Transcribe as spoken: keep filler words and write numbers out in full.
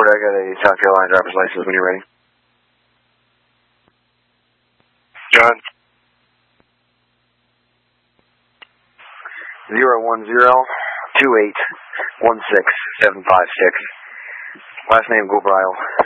Ford, I got a South Carolina driver's license when you're ready. John. Zero one zero two eight one six seven five six. Last name Gobrile.